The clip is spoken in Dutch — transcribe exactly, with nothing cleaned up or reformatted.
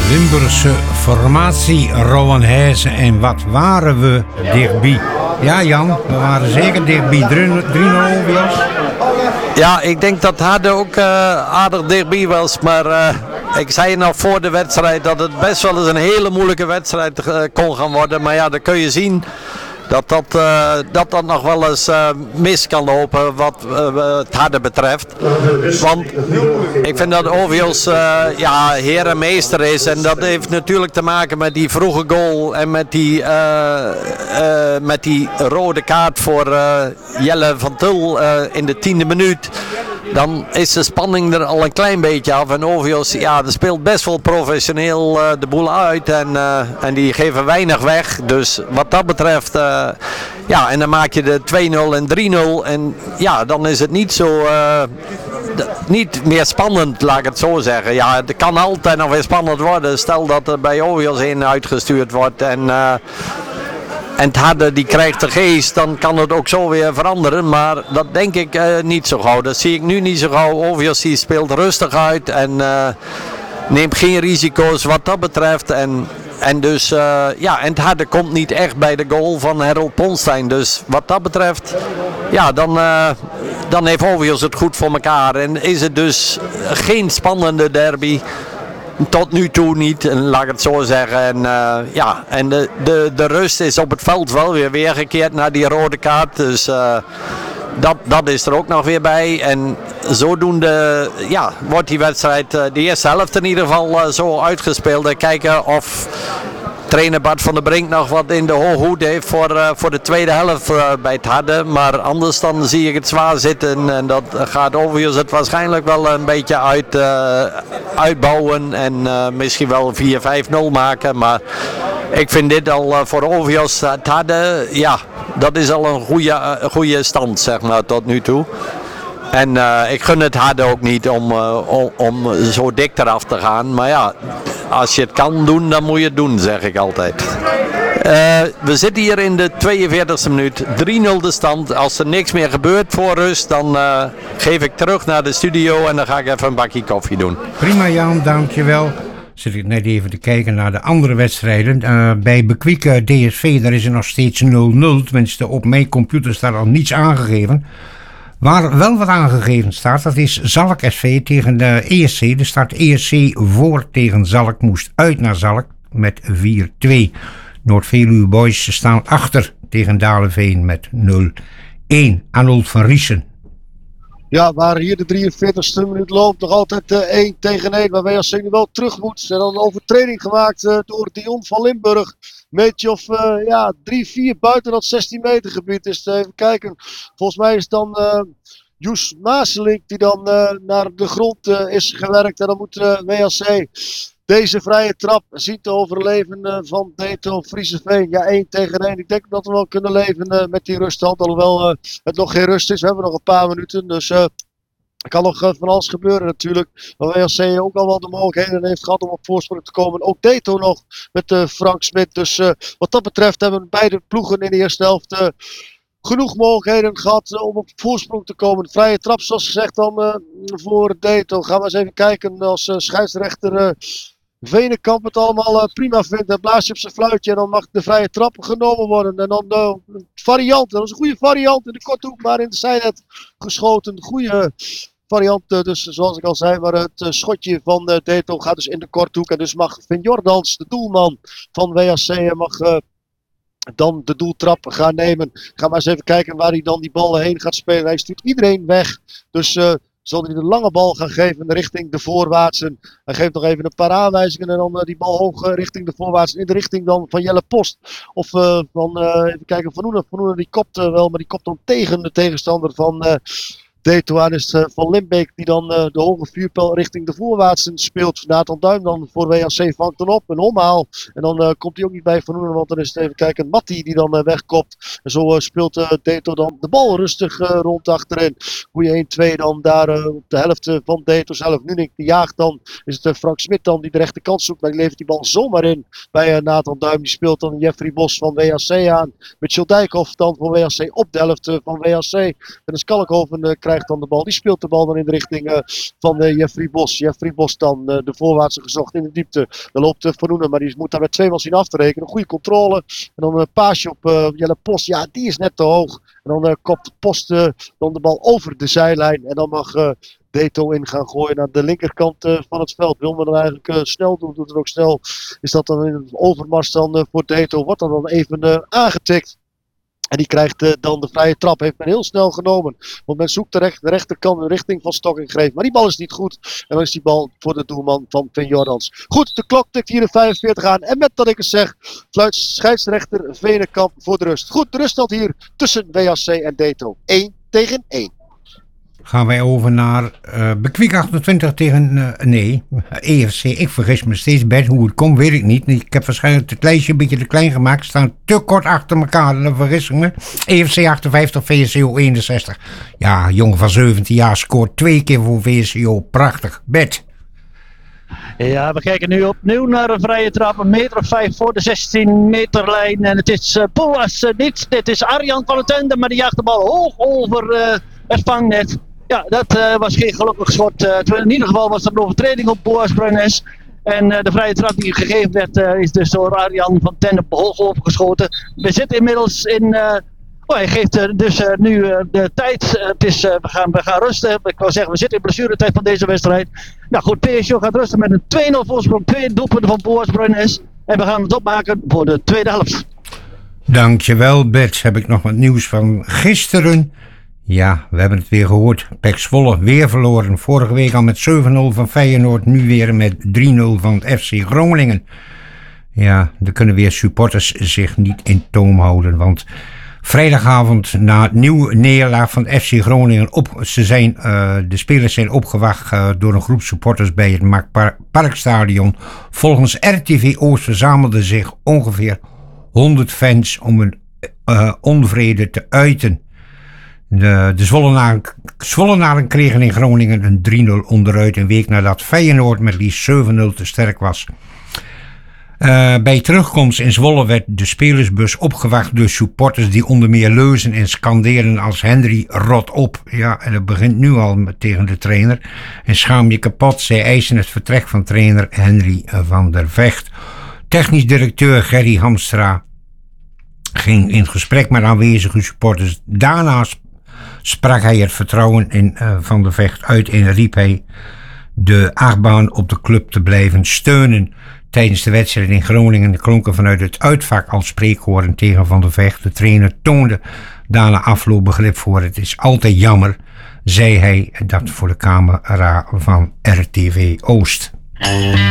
Limburgse formatie Rowan Heijzen en wat waren we dichtbij. Ja Jan, we waren zeker dichtbij. drie nul Ovios. Ja, ik denk dat Harde ook uh, aardig dichtbij was, maar uh, ik zei nog voor de wedstrijd dat het best wel eens een hele moeilijke wedstrijd uh, kon gaan worden. Maar ja, dan kun je zien dat dat, uh, dat, dat nog wel eens uh, mis kan lopen wat uh, het Harde betreft. Want ik vind dat Ovios uh, ja, heer en meester is. En dat heeft natuurlijk te maken met die vroege goal en met die, uh, uh, met die rode kaart voor uh, Jelle van Til uh, in de tiende minuut. Dan is de spanning er al een klein beetje af. En Ovios, ja, dat speelt best wel professioneel uh, de boel uit. En, uh, en die geven weinig weg. Dus wat dat betreft, uh, ja, en dan maak je de twee nul en drie nul. En ja, dan is het niet zo, uh, d- niet meer spannend, laat ik het zo zeggen. Ja, het kan altijd nog weer spannend worden. Stel dat er bij Ovios in uitgestuurd wordt. En... Uh, En het Harde die krijgt de geest, dan kan het ook zo weer veranderen. Maar dat denk ik uh, niet zo gauw. Dat zie ik nu niet zo gauw. Ovios die speelt rustig uit en uh, neemt geen risico's wat dat betreft. En, en dus, uh, ja, en het Harde komt niet echt bij de goal van Harold Ponstein. Dus wat dat betreft, ja, dan, uh, dan heeft Ovios het goed voor elkaar. En is het dus geen spannende derby. Tot nu toe niet, laat ik het zo zeggen. En, uh, ja, en de, de, de rust is op het veld wel weer weergekeerd naar die rode kaart. Dus uh, dat, dat is er ook nog weer bij. En zodoende ja, wordt die wedstrijd, uh, de eerste helft in ieder geval, uh, zo uitgespeeld. En kijken of trainer Bart van der Brink nog wat in de hooghoed heeft voor, uh, voor de tweede helft uh, bij het Harde. Maar anders dan zie ik het zwaar zitten. En dat gaat Ovios het waarschijnlijk wel een beetje uit, uh, uitbouwen. En uh, misschien wel vier vijf nul maken. Maar ik vind dit al uh, voor Ovios het Harde, ja, dat is al een goede, uh, goede stand, zeg maar, tot nu toe. En uh, ik gun het Harde ook niet om, uh, om, om zo dik eraf te gaan. Maar ja, als je het kan doen, dan moet je het doen, zeg ik altijd. Uh, we zitten hier in de tweeënveertigste minuut. drie nul de stand. Als er niks meer gebeurt voor rust, dan uh, geef ik terug naar de studio en dan ga ik even een bakje koffie doen. Prima Jan, dankjewel. Zit ik net even te kijken naar de andere wedstrijden. Uh, bij Bekwiek D S V, daar is er nog steeds nul nul. Tenminste, op mijn computer staat al niets aangegeven. Waar wel wat aangegeven staat, dat is Zalk S V tegen de E S C. Er staat E S C voor tegen Zalk, moest uit naar Zalk met vier twee. Noord-Veluwe Boys staan achter tegen Dalenveen met nul een. Arnold van Riesen. Ja, waar hier de drieënveertigste minuut loopt, nog altijd uh, één tegen één. Waar W S C nu wel terug moet. Ze hebben een overtreding gemaakt uh, door Dion van Limburg. Meetje of uh, ja, drie vier buiten dat zestien meter gebied. Dus uh, even kijken. Volgens mij is dan uh, Joes Maaselink die dan uh, naar de grond uh, is gewerkt. En dan moet uh, W S C deze vrije trap zien te overleven uh, van Deto Frieseveen. Ja, één tegen één. Ik denk dat we wel kunnen leven uh, met die ruststand. Alhoewel uh, het nog geen rust is. We hebben nog een paar minuten. Dus uh, er kan nog uh, van alles gebeuren natuurlijk. Maar W S C ook al wel de mogelijkheden heeft gehad om op voorsprong te komen. Ook Deto nog met uh, Frank Smit. Dus uh, wat dat betreft hebben beide ploegen in de eerste helft... Uh, genoeg mogelijkheden gehad uh, om op voorsprong te komen. Vrije trap zoals gezegd dan uh, voor Deto. Gaan we eens even kijken als uh, scheidsrechter... Uh, Venenkamp het allemaal uh, prima vindt. Dan blaast je op zijn fluitje en dan mag de vrije trap genomen worden. En dan uh, een variant. Dat is een goede variant in de korte hoek, maar in de zijnet geschoten. Goede variant, uh, dus zoals ik al zei. Maar het uh, schotje van uh, Deto gaat dus in de korte hoek. En dus mag Vin Jordans, de doelman van W S C, mag... Uh, dan de doeltrap gaan nemen. Ga maar eens even kijken waar hij dan die bal heen gaat spelen. Hij stuurt iedereen weg. Dus... Uh, zal hij de lange bal gaan geven richting de voorwaartsen. Hij geeft nog even een paar aanwijzingen en dan uh, die bal hoog uh, richting de voorwaartsen. In de richting dan van Jelle Post. Of uh, van, uh, even kijken, Van Oenen. Van Oenen die kopt uh, wel, maar die kopt dan tegen de tegenstander van... Uh, Deto aan is uh, Van Limbeek die dan uh, de hoge vuurpijl richting de voorwaartsen speelt. Nathan Duim dan voor W S C vangt dan op, een omhaal. En dan uh, komt hij ook niet bij Van Oenen, want dan is het even kijken Matti die dan uh, wegkopt. En zo uh, speelt uh, Deto dan de bal rustig uh, rond achterin. Goeie één twee dan daar uh, op de helft uh, van Deto zelf. Nunik die jaagt dan, is het uh, Frank Smit dan die de rechterkant zoekt. Maar die levert die bal zomaar in bij uh, Nathan Duim. Die speelt dan Jeffrey Bos van W S C aan. Met Jules Dijkhoff dan van W S C op de helft uh, van W S C. En dus Kalkhoven uh, krijgt krijgt dan de bal. Die speelt de bal dan in de richting uh, van uh, Jeffrey Bos. Jeffrey Bos dan uh, de voorwaartse gezocht in de diepte. Dan loopt uh, Van Oenen, maar die moet daar met twee man zien af te rekenen. Goede controle. En dan een paasje op uh, Jelle Post. Ja, die is net te hoog. En dan uh, kopt Post uh, dan de bal over de zijlijn. En dan mag uh, Deto in gaan gooien naar de linkerkant uh, van het veld. Wil men dan eigenlijk uh, snel doen, doet het ook snel. Is dat dan in het overmars dan uh, voor Deto. Wordt dan, dan even uh, aangetikt. En die krijgt uh, dan de vrije trap. Heeft men heel snel genomen. Want men zoekt de, recht, de rechterkant in de richting van Stok en Greef. Maar die bal is niet goed. En dan is die bal voor de doelman van Van Jordans. Goed, de klok tikt hier de vijfenveertig aan. En met dat ik het zeg, fluit scheidsrechter Venenkamp voor de rust. Goed, de ruststand hier tussen W H C en Deto. één tegen één. Gaan wij over naar uh, Bekwiek achtentwintig tegen, uh, nee, E F C. Ik vergis me steeds bij hoe het komt, weet ik niet. Ik heb waarschijnlijk het lijstje een beetje te klein gemaakt. Staan te kort achter elkaar, dan vergis ik me. E F C achtenvijftig, V S C O eenenzestig. Ja, jongen van zeventien jaar scoort twee keer voor V S C O. Prachtig. Bert. Ja, we kijken nu opnieuw naar een vrije trap. Een meter of vijf voor de zestien meter lijn. En het is uh, Boas uh, niet. Dit is Arjan van het Ende, maar die jaagt de bal hoog over uh, het vangnet. Ja, dat uh, was geen gelukkig schot. Uh, in ieder geval was er een overtreding op Boas Bruines. En uh, de vrije trap die gegeven werd uh, is dus door Arjan van Tende hoog overgeschoten. We zitten inmiddels in... Uh, oh, hij geeft uh, dus uh, nu uh, de tijd. Uh, het is, uh, we, gaan, we gaan rusten. Ik wou zeggen, we zitten in blessuretijd van deze wedstrijd. Nou goed, P S V gaat rusten met een twee nul voorsprong. Twee doelpunten van Boas Bruines. En we gaan het opmaken voor de tweede helft. Dankjewel Bert. Heb ik nog wat nieuws van gisteren. Ja, we hebben het weer gehoord. P E C Zwolle weer verloren. Vorige week al met zeven nul van Feyenoord. Nu weer met drie nul van het F C Groningen. Ja, er kunnen weer supporters zich niet in toom houden. Want vrijdagavond na het nieuwe neerlaag van het F C Groningen. Op, ze zijn, uh, de spelers zijn opgewacht uh, door een groep supporters bij het Mack Parkstadion. Volgens R T V Oost verzamelden zich ongeveer honderd fans om hun uh, onvrede te uiten. De, de Zwollenaren, Zwollenaren kregen in Groningen een drie nul onderuit een week nadat Feyenoord met liefst zeven nul te sterk was. Uh, bij terugkomst in Zwolle werd de spelersbus opgewacht door supporters die onder meer leuzen en scanderen als Henry rot op. Ja, en dat begint nu al met, tegen de trainer. En schaam je kapot, zij eisen het vertrek van trainer Henry van der Vecht. Technisch directeur Gerry Hamstra ging in gesprek met aanwezige supporters. Daarnaast sprak hij het vertrouwen in uh, Van der Vecht uit en riep hij de achtbaan op de club te blijven steunen. Tijdens de wedstrijd in Groningen klonken vanuit het uitvak al spreekwoorden tegen Van der Vecht. De trainer toonde daarna afloop begrip voor. Het is altijd jammer, zei hij dat voor de camera van R T V Oost.